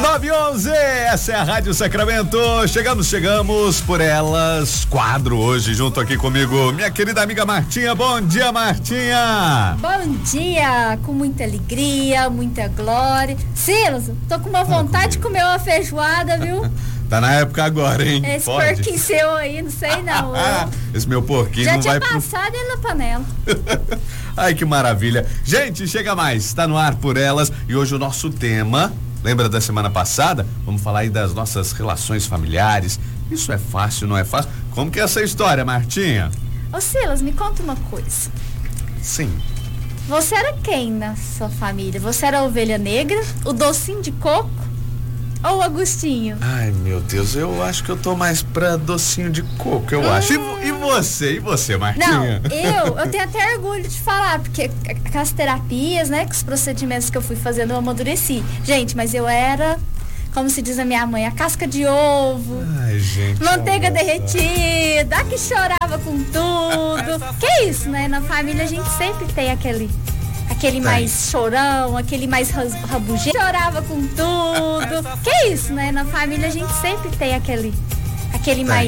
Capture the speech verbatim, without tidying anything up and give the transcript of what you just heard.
nove e onze, essa é a Rádio Sacramento. Chegamos, chegamos por elas. Quadro hoje, junto aqui comigo, minha querida amiga Martinha. Bom dia, Martinha. Bom dia, com muita alegria, muita glória. Silas, tô com uma vontade de comer uma feijoada, viu? Tá na época agora, hein? Esse Pode? porquinho seu aí, não sei não. Esse meu porquinho Já não tinha vai pro... passado ele na panela. Ai, que maravilha. Gente, chega mais, está no ar por elas. E hoje o nosso tema, lembra da semana passada? Vamos falar aí das nossas relações familiares. Isso é fácil, não é fácil? Como que é essa história, Martinha? Ô Silas, me conta uma coisa. Sim. Você era quem na sua família? Você era a ovelha negra, o docinho de coco ou o Agostinho? Ai, meu Deus, eu acho que eu tô mais pra docinho de coco, eu hum. acho. E, e você? E você, Martinha? Não, eu, eu tenho até orgulho de falar, porque com as terapias, né, com os procedimentos que eu fui fazendo, eu amadureci. Gente, mas eu era, como se diz a minha mãe, a casca de ovo. Ai, gente. Manteiga derretida, a que chorava com tudo. Que isso, né? Na família a gente sempre tem aquele... Aquele tem. mais chorão, aquele mais rabugento, chorava com tudo. Que isso, né? Na família a gente sempre tem aquele, aquele mais